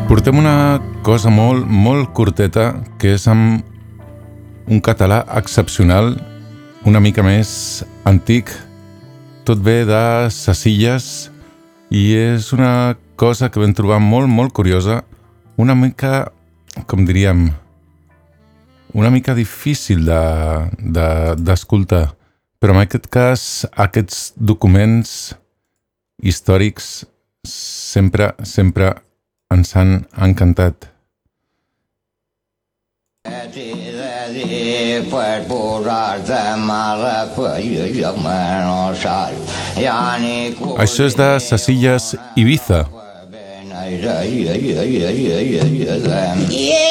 Portem una cosa molt, molt curteta, que és amb un català excepcional, una mica més antic. Tot ve de Sesilles i és una cosa que vam trobar molt, molt curiosa, una mica, com diríem, una mica difícil d'escoltar, però en aquest cas aquests documents històrics sempre ens han encantat. Això és de Sesilles, Ibiza. Yeah.